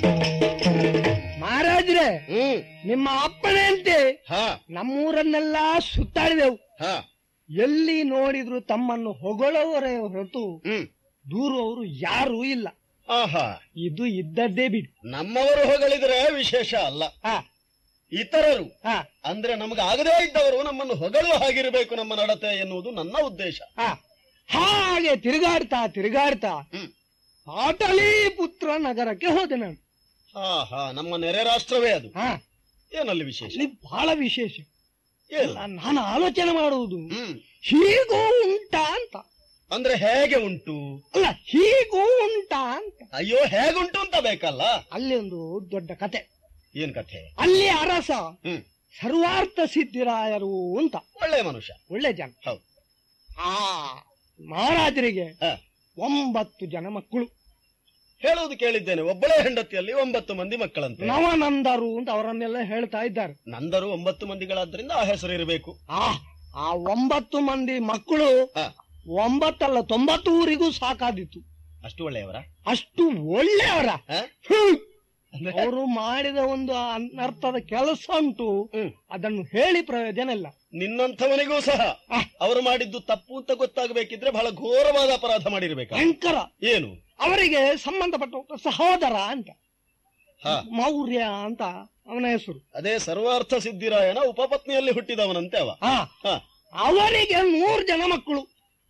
ಮಹಾರಾಜ್ರೆ, ನಿಮ್ಮ ಅಪ್ಪನೇ ಅಂತೆ ನಮ್ಮೂರನ್ನೆಲ್ಲ ಸುತ್ತಾಡಿದೆವು. ಎಲ್ಲಿ ನೋಡಿದ್ರು ತಮ್ಮನ್ನು ಹೊಗಳವರೇ ಹೊರತು ದೂರುವವರು ಯಾರೂ ಇಲ್ಲ. ಇದು ಇದ್ದದ್ದೇ ಬಿಡಿ. ನಮ್ಮವರು ಹೊಗಳಿದ್ರೆ ವಿಶೇಷ ಅಲ್ಲ, ಇತರರು ಅಂದ್ರೆ ನಮಗೆ ಆಗದೇ ಇದ್ದವರು ನಮ್ಮನ್ನು ಹೊಗಳುವ ಹಾಗಿರಬೇಕು ನಮ್ಮ ನಡತೆ ಎನ್ನುವುದು ನನ್ನ ಉದ್ದೇಶ. ಹಾಗೆ ತಿರುಗಾಡ್ತಾ ಪಾಟಲಿಪುತ್ರ ನಗರಕ್ಕೆ ಹೋದೆ ನಾನು. ನಮ್ಮ ನೆರೆ ರಾಷ್ಟ್ರವೇ ಅದು. ಏನಲ್ಲಿ ವಿಶೇಷ? ಬಹಳ ವಿಶೇಷ. ನಾನು ಆಲೋಚನೆ ಮಾಡುವುದು ಹೀಗೂ ಉಂಟಾ ಅಂತ. ಅಂದ್ರೆ ಹೇಗೆ ಉಂಟು? ಅಲ್ಲ, ಹೀಗೂ ಉಂಟಾ ಅಂತ. ಅಯ್ಯೋ, ಹೇಗುಂಟು ಅಂತ ಬೇಕಲ್ಲ. ಅಲ್ಲಿ ಒಂದು ದೊಡ್ಡ ಕತೆ. ಏನ್ ಕಥೆ? ಅಲ್ಲಿ ಅರಸ ಸರ್ವಾರ್ಥ ಸಿದ್ಧಿರಾಯರು ಅಂತ ಒಳ್ಳೆ ಮನುಷ್ಯ, ಒಳ್ಳೆ ಜನ. ಹೌದು. ಮಹಾರಾಜರಿಗೆ 9 ಜನ ಮಕ್ಕಳು. ಹೇಳುವುದು ಕೇಳಿದ್ದೇನೆ, ಒಬ್ಬಳೇ ಹೆಂಡತಿಯಲ್ಲಿ 9 ಮಂದಿ ಮಕ್ಕಳಂತೆ. ನವನಂದರು ಅಂತ ಅವರನ್ನೆಲ್ಲ ಹೇಳ್ತಾ ಇದ್ದಾರೆ. ನಂದರು 9 ಮಂದಿಗಳಾದ್ರಿಂದ ಆ ಹೆಸರು ಇರಬೇಕು. ಆ 9 ಮಂದಿ ಮಕ್ಕಳು 9 ಅಲ್ಲ 90 ಊರಿಗೂ ಸಾಕಾದಿತ್ತು. ಅಷ್ಟು ಒಳ್ಳೆಯವರ? ಅಷ್ಟು ಒಳ್ಳೆಯವರ. ಅವರು ಮಾಡಿದ ಒಂದು ಅನರ್ಥದ ಕೆಲಸ ಉಂಟು, ಅದನ್ನು ಹೇಳಿ ಪ್ರಯೋಜನ ಇಲ್ಲ. ನಿನ್ನಂಥವನಿಗೂ ಸಹ ಅವರು ಮಾಡಿದ್ದು ತಪ್ಪು ಅಂತ ಗೊತ್ತಾಗಬೇಕಿದ್ರೆ ಬಹಳ ಘೋರವಾದ ಅಪರಾಧ ಮಾಡಿರ್ಬೇಕು. ಭಯಂಕರ. ಏನು? ಅವರಿಗೆ ಸಂಬಂಧಪಟ್ಟ ಸಹೋದರ ಅಂತ, ಮೌರ್ಯ ಅಂತ ಅವನ ಹೆಸರು. ಅದೇ ಸರ್ವಾರ್ಥ ಸಿದ್ಧಿರಾಯನ ಉಪಪತ್ನಿಯಲ್ಲಿ ಹುಟ್ಟಿದವನಂತೆ ಅವ. ಅವರಿಗೆ 100 ಜನ ಮಕ್ಕಳು.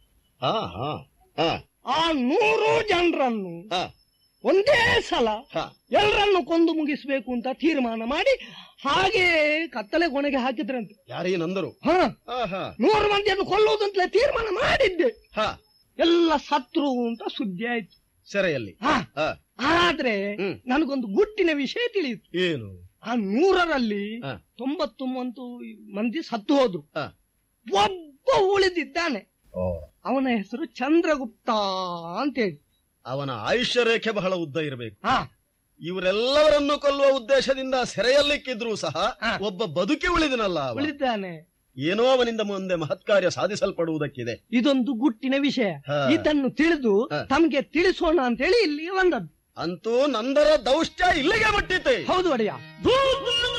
ಆ 100 ಜನರನ್ನು ಒಂದೇ ಸಲ ಎಲ್ಲರನ್ನು ಕೊಂದು ಮುಗಿಸ್ಬೇಕು ಅಂತ ತೀರ್ಮಾನ ಮಾಡಿ ಹಾಗೆ ಕತ್ತಲೆ ಕೊನೆಗೆ ಹಾಕಿದ್ರಂತೆ. ಯಾರೀ ನಂದರು? 100 ಮಂದಿಯನ್ನು ಕೊಲ್ಲುವುದಂತಲೇ ತೀರ್ಮಾನ ಮಾಡಿದ್ದೆ. ಎಲ್ಲ ಸತ್ರು ಅಂತ ಸುದ್ದಿ ಆಯ್ತು ಸೆರೆಯಲ್ಲಿ. ಆದ್ರೆ ನನಗೊಂದು ಗುಟ್ಟಿನ ವಿಷಯ ತಿಳಿಯಿತು. ಏನು? ಆ 100ರಲ್ಲಿ 99 ಮಂದಿ ಸತ್ತು ಹೋದ್ರು. ಒಬ್ಬ ಉಳಿದಿದ್ದಾನೆ. ಅವನ ಹೆಸರು ಚಂದ್ರಗುಪ್ತ ಅಂತೇಳಿ. ಅವನ ಆಯುಷ್ಯ ರೇಖೆ ಬಹಳ ಉದ್ದ ಇರಬೇಕು. ಇವರೆಲ್ಲವರನ್ನು ಕೊಲ್ಲುವ ಉದ್ದೇಶದಿಂದ ಸೆರೆಯಲ್ಲಿಕ್ಕಿದ್ರೂ ಸಹ ಒಬ್ಬ ಬದುಕಿ ಉಳಿದನಲ್ಲ, ಉಳಿದಾನೆ. ಏನೋ ಅವನಿಂದ ಮುಂದೆ ಮಹತ್ಕಾರ್ಯ ಸಾಧಿಸಲ್ಪಡುವುದಕ್ಕಿದೆ. ಇದೊಂದು ಗುಟ್ಟಿನ ವಿಷಯ. ಇದನ್ನು ತಿಳಿದು ತಮಗೆ ತಿಳಿಸೋಣ ಅಂತೇಳಿ ಇಲ್ಲಿ ಬಂದದ್ದು. ಅಂತೂ ನಂದರ ದೌಷ್ಟ್ಯ ಇಲ್ಲಿಗೆ ಮುಟ್ಟಿತೆ. ಹೌದು ಒಡೆಯ.